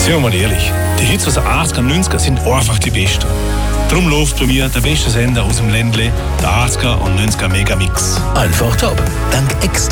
Sind wir mal ehrlich, die Hits aus den 80er und 90er sind einfach die besten. Darum läuft bei mir der beste Sender aus dem Ländle, der 80er und 90er Megamix. Einfach top. Dank extra